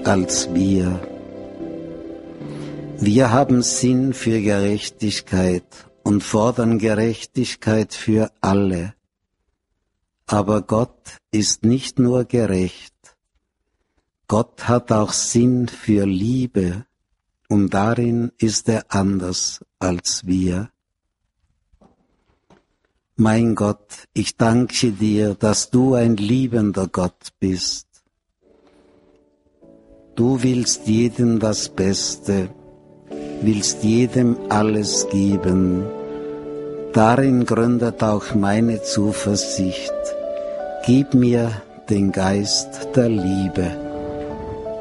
als wir. Wir haben Sinn für Gerechtigkeit und fordern Gerechtigkeit für alle. Aber Gott ist nicht nur gerecht. Gott hat auch Sinn für Liebe und darin ist er anders als wir. Mein Gott, ich danke dir, dass du ein liebender Gott bist. Du willst jedem das Beste, willst jedem alles geben. Darin gründet auch meine Zuversicht. Gib mir den Geist der Liebe.